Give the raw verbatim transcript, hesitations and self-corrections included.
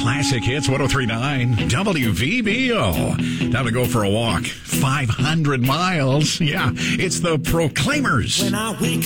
Classic Hits one oh three point nine W V B O. Time to go for a walk. five hundred miles. Yeah, it's the Proclaimers. When I wake